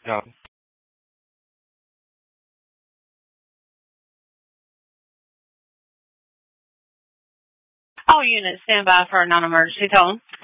go. All units stand by for a non-emergency tone.